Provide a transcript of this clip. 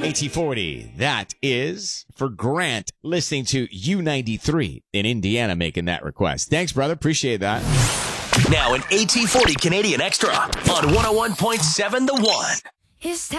AT40. That is for Grant listening to U93 in Indiana making that request. Thanks, brother. Appreciate that. Now an AT40 Canadian Extra on 101.7 The One.